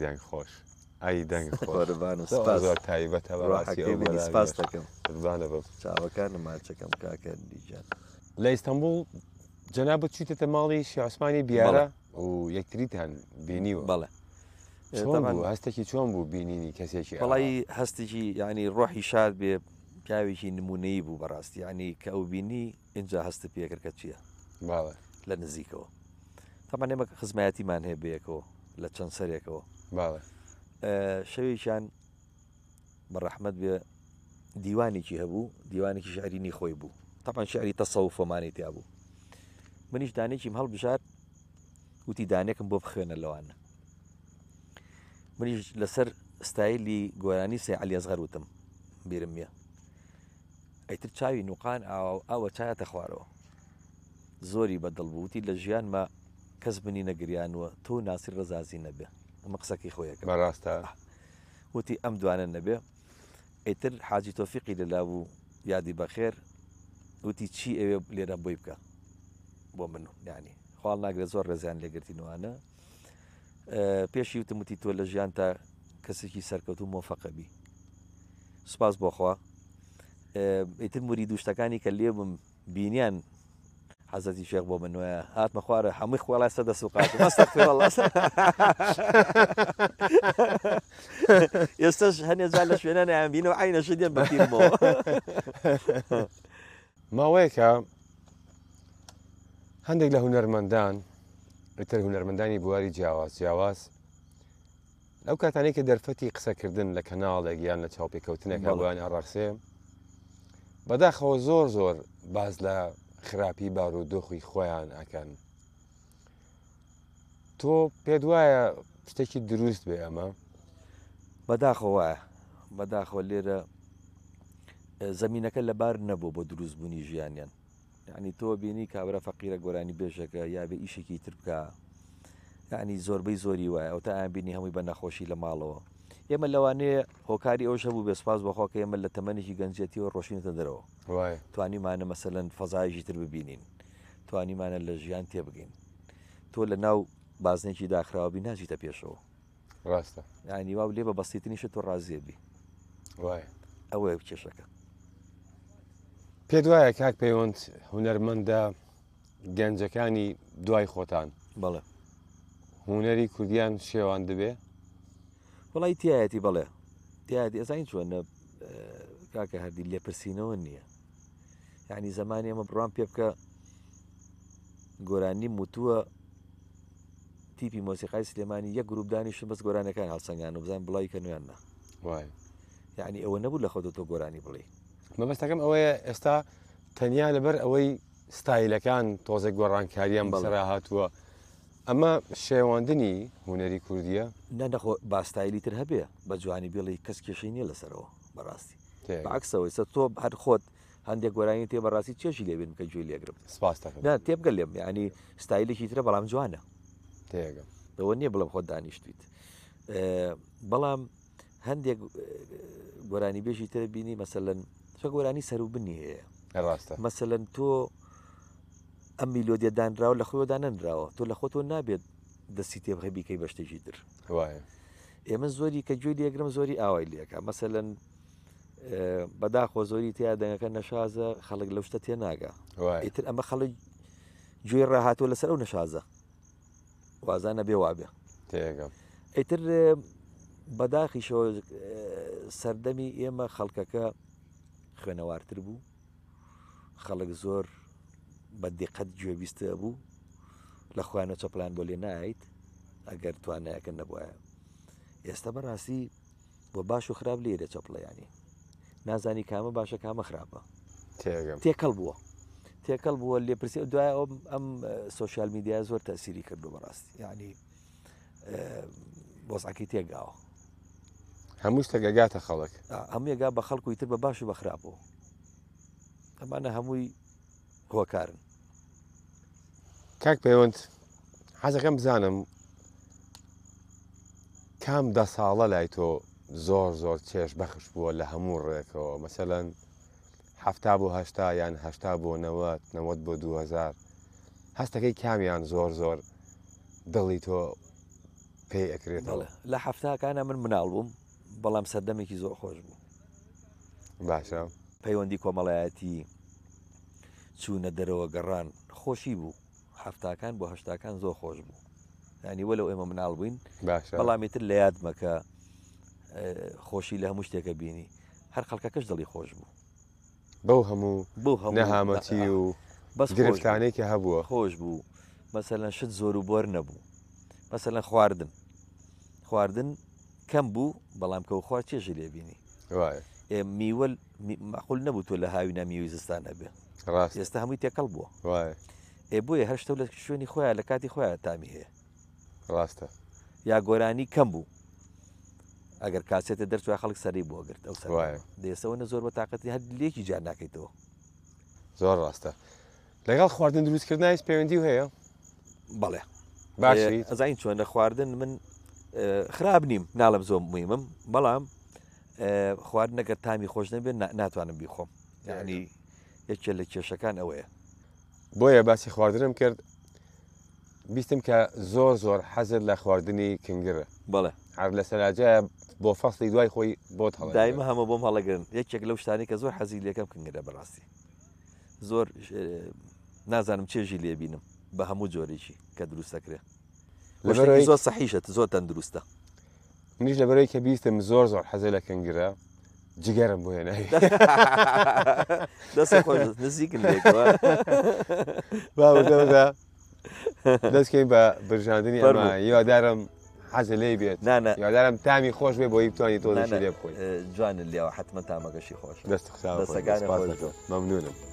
دەنگ خۆش ئای دەنگ قۆربانم زۆر تایبەتە ڕاحەکەی سپاس دەکەم قوربانە بم چاوەکانم ماچەکەم کاکە دیجان لە ئیستانبول جەنابەت چیتە ماڵی شێخ عوسمانی بیارە و یەکتریتان بینیوە بەڵێ چۆن بوو هەستێکی چۆن بوو بینینی کەسێکی بەڵی هەستێکی ینی ڕۆحی شاد بێ پیاوێکی نمونەیی بوو بەڕاستی ینی کە ئەو بینی اینجا هەست پێکردکە چییە باڵێ لە نزیکەوە تامان ئێمە خزمایەتیمان هەیە بەیەکەوە لە چەند سەرێکەوە باڵێ شەوێکیان بەڕەحمەت بێ دیوانێکی هەبوو دیوانێکی شعرینی خۆی بوو تاپان شعری تەسەوفۆمانی تیا بوو منیش دانێکیم هەڵبژات وتی دانێکم بۆ بخوێنە لەوانە منیش لەسەر ستایلی گۆرانی سێ عەلی ئەزغەر وتم بیرم نییە ئەیتر چاوی نوقان ئاوە چایەتە خوارەوە زۆری بەدڵ بوو وتی لە ژیانمە کەس بنی نەگریانوە تۆ ناسیر ڕزازی نەبێ ئەمە قسەکەی خۆیەکە بەڕاستە وتی ئەم دوانە نەبێ ئیتر حاجی تۆفیقی لەلا بوو یادی بەخێر وتی چی ئەوێ لێرە بۆی بکە بۆ من یانی خاڵ ناگرێت زۆر ڕێزیان لێگرتینوانە پێشی وتم وتی تۆ لە ژیان تا کەسێکی سەرکەوت و مۆفەقەبی سوپاس بۆخوا ئیتر موری دووشتەکانی کە لێ بم بینیان حەزەتی شێخ بۆ من وایە هاتمە خوارە هەمووی خوڵای سەدە سوقات ئێستش هەنێ جار لە شوێنانیان بینەوە عینەشە دێن بەپیرمەوە ماوەیەکە هەندێک لە هونەرمەندان ئیتر هونەرمەندانی بواری جیاواز ئەو کاتانەی کە دەرفەتی قسەکردن لە کەناڵێک یان لە چاوپێکەوتنێک بۆیان ئەڕاقسێ بەداخەوە زۆر باز لە خراپی بارودۆخی خۆیان ئەکەن تۆ پێت وایە شتێکی دروست بێ ئەمە بەداخەوە لێرە زەمینەکە لەبار نەبوو بۆ دروستبوونی ژیانیان یعنی تۆ بینی کابرا فەقیرە گۆرانی بێژەکە یا بێ ئیشێکی تر بکە یعنی زۆربەی زۆری وایە ئەو تا ئایان بینی هەمووی بە نەخۆشی لە ماڵەوە ئێمە لەوانەیە هۆکاری ئەوش هەبوو بێسپاس بەخوا کە ئێمە لە تەمەنێکی گەنجێتیەوە ڕۆشینتە دەرەوە توانیمانە مەسەلەن فەزایشی تر ببینین توانیمانە لە ژیان تێبگەین تۆ لە ناو بازنێکی داخراوەبی ناچیتە پێشەوە ڕاستە ینی وا لێ بە بەستیتنیشە تۆ ڕازێبی ئەوەیە کێشەکە پێت وایە کاک پەیوەند هونەرمەندە گەنجەکانی دوای خۆتان بەڵێ هونەری کوردیان شێوان دەبێ وڵی تایەتی بڵێ تایەتی ئەزین چۆنە کاکە هەردی لێپرسینەوە نییە یعنی زمانی ئەمە بڕوان پێ بکە گۆرانی موتووە تیپی مۆسیقای سلێمانی یەک گروپدانیشن بەس گۆرانەکان هەڵسەنگان و بزان بڵای کە نوێننا یعنی ئەوە نەبوو لە خۆ تۆ گۆرانی بڵێ مەبەستەکەم ئەوەیە ئێستا تەنیا لەبەر ئەوەی ستایلەکان تۆزێک گۆڕانکاریان بەسەرا هاتووە ئەمە شێواندنی هونەری کوردیە نەخۆ باستایلی تر هەبێ بە جوانی بێڵی کەس کێشەی نییە لەسەرەوە بەڕاستی عکسەوەی سە تۆ هەر خۆت هەندێک گۆرانی تێ بەڕاستی چێشی لێبێن کە گوێ لێگرم تێبگەل لێم ینی ستایلێکی ترە بەڵام جوانە بەوە نییە بڵم خۆت دانیشتیت بەڵام هەندێک گۆرانی بێژی تر بینی مەسەلەن چە گۆرانی سەر و بنی هەیە ڕاستە مەسەلەن تۆ ئەم میلۆدیە دانراوە لە خۆیدا نەنراوە تۆ لە خۆتۆ نابێت دەستی تێبخە بیکەی بە شتێکی تر ئێمە زۆری کە گوێ لێگرم زۆری ئاوای لێەکە مەسەلەن بەداخۆ زۆری تیا دەنگەکە نەشازە خەڵک لەو شتە تێ ناگا ئیتر ئەمە خەڵک گوێ ڕاهاتوە لەسەر ئەو نەشازە وازانە بێ وابێ ئیتر بەداخیشەوە سەردەمی ئێمە خەڵکەکە خوێنەوارتر بوو خەڵک زۆر بە دقت گوێبیستە بوو لە خوانە چەپلان بۆ لێ نایت ئەگەر توانایەکە نەبووە ئێستا بەڕاستی بۆ باش و خراپ لێرە چەپڵە ینی نازانی کامە باشە کامە خراپە تێکەڵ بووە لێپرسی دوای ئەم سوۆشیال میدیای زۆر تەسیری کردو بەڕاستی ینی بۆزعەکەی تێگاوە هەموو شتەگەگاتە خەڵک هەموویگا بە خەڵکوی تر بە باش و بە خراپەوە ئەمانە هەمووی هۆکارن کاک پەیوەند حەزەکەم بزانم کام دە ساڵە لای تۆ زۆر چێش بەخش بووە لە هەموو ڕێکەوە مەسەلەن 70 بۆ 80 یان 80 بۆ 90 بۆ 2000 هەستەکەی کامیان زۆر دڵی تۆ پێی ئەکرێتەوە لە هەفتاکانە من مناڵ بووم بەڵام سەردەمێکی زۆر خۆش بوو باشە پەیوەندی کۆمەڵایەتی چوونە دەرەوە گەڕان خۆشی بوو هەفتاکان بۆ هەشتاکان زۆر خۆش بوو ینی وەلو ئێمە مناڵ بووین بەڵامیتر لە یادمەکە خۆشی لە هەموو شتێکە بینی هەر خەڵکەکەش دڵی خۆش بوو بەو هەموو نەهامەتی و گرفتانێکی هەبووە خۆش بوو مەسەلەن شت زۆر و بۆر نەبوو مەسەلەن خواردن کەم بوو بەڵام کە و خوارد چێژی لێ بینی میوەل مەخول نەبوو تۆ لە هاوی نامیوی زستانە بێ ئێستا هەمووی تێکەڵ بووە بۆیە هەشتە لە شوێنی خۆیان لە کاتی خۆیان تامی هەیە ڕاستە یا گۆرانی کەم بوو ئەگەر کاسێتە دەرچوای خەڵک سەری بۆ گرت ئەو دێسەوە زۆر بە تااقەتی هەر لێکی جار ناکەیتەوە زۆر ڕاستە لەگەڵ خواردن دروستکردنای پەیوەندی و هەیە بەڵێ باشی ئەزین چۆن لە خواردن من خراپ نیم ناڵم زۆر مویمم بەڵام خواردنەکە تامی خۆش نەبێت ناتوانم بیخۆم یعنی یەکێ لە کێشەکان ئەوەیە بۆیە باسی خواردنم کرد بیستم کە زۆر حەزت لە خواردنی کنگرە بەڵێ هەر لە سەلاجایە بۆ فەسڵی دوای خۆی بۆت هەڵ دایمە هەمە بۆم هەڵەگرن یەکێک لەو شتانی کە زۆر حەزی لەکەم کنگرە بەڕاستی زۆر نازانم چێژی لێبینم بە هەموو جۆرێکی کە دروستەکرێ زۆر سەحیشت زۆر تەندروستە منیش لەبەرەوەی کە بیستم زۆر حەزە لە کنگرە جگەرم بۆ هێنایی دەستە خۆش نزیکن لێکەوە باوەدەوەدا دەستکەین بە برژاندنی ئەمە یادارم حەزە لێ بێت یادارم تامی خۆش بێ بۆی بتوانانی تۆ لێ بخۆی جوانن لێەوە حتممە تامەگەشی خۆش دەست دەستەکان مەمنونم